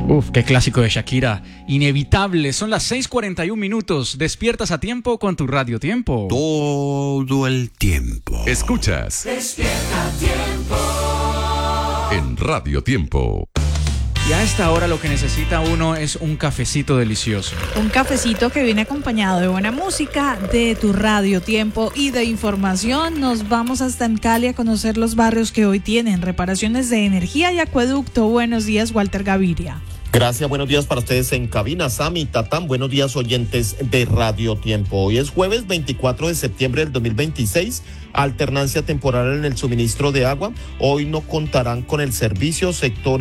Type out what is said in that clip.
Uf, qué clásico de Shakira. Inevitable, son las 6:41. Despiertas a tiempo con tu Radio Tiempo. Todo el tiempo. Escuchas Despierta Tiempo en Radio Tiempo. Y a esta hora lo que necesita uno es un cafecito delicioso. Un cafecito que viene acompañado de buena música, de tu Radio Tiempo y de información. Nos vamos hasta en Cali a conocer los barrios que hoy tienen reparaciones de energía y acueducto. Buenos días, Walter Gaviria. Gracias, buenos días para ustedes en cabina. Sami, Tatán, buenos días oyentes de Radio Tiempo. Hoy es jueves 24 de septiembre del 2026, alternancia temporal en el suministro de agua. Hoy no contarán con el servicio sector